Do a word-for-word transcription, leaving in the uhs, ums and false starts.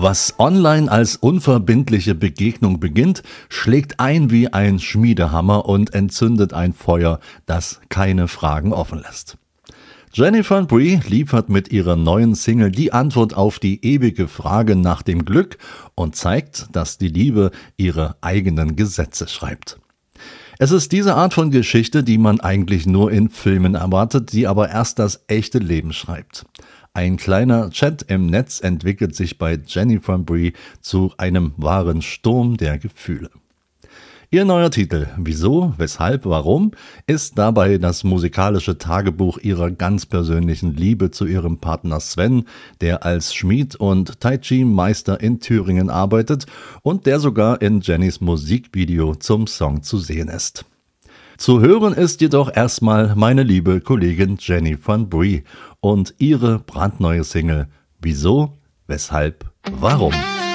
Was online als unverbindliche Begegnung beginnt, schlägt ein wie ein Schmiedehammer und entzündet ein Feuer, das keine Fragen offen lässt. Jennifer Brie liefert mit ihrer neuen Single die Antwort auf die ewige Frage nach dem Glück und zeigt, dass die Liebe ihre eigenen Gesetze schreibt. Es ist diese Art von Geschichte, die man eigentlich nur in Filmen erwartet, die aber erst das echte Leben schreibt. Ein kleiner Chat im Netz entwickelt sich bei Jennifer Brie zu einem wahren Sturm der Gefühle. Ihr neuer Titel Wieso, Weshalb, Warum ist dabei das musikalische Tagebuch ihrer ganz persönlichen Liebe zu ihrem Partner Sven, der als Schmied und Tai Chi-Meister in Thüringen arbeitet und der sogar in Jennys Musikvideo zum Song zu sehen ist. Zu hören ist jedoch erstmal meine liebe Kollegin Jennifer Brie und ihre brandneue Single Wieso, Weshalb, Warum.